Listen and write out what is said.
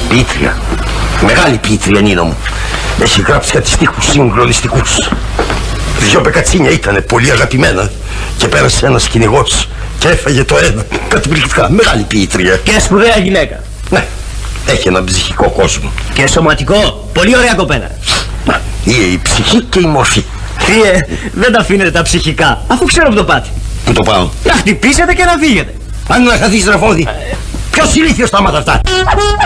Ποιήτρια. Μεγάλη ποιήτρια, Νίνο μου. Έχει γράψει κάτι στίχους συγκλονιστικούς. 2 πεκατσίνια ήτανε πολύ αγαπημένα. Και πέρασε ένας κυνηγός και έφαγε το ένα. Καταπληκτικά. Μεγάλη ποιήτρια. Και σπουδαία γυναίκα. Ναι. Έχει έναν ψυχικό κόσμο. Και σωματικό. Πολύ ωραία κοπέλα. Η ψυχή και η μορφή. Δεν τα αφήνετε τα ψυχικά. Αφού ξέρω που το πάτε. Πού το πάω? Να χτυπήσετε και να φύγετε. Αν να χαθείς, Ραφώδη. Ποιος ηλίθιος τα μάτα αυτά?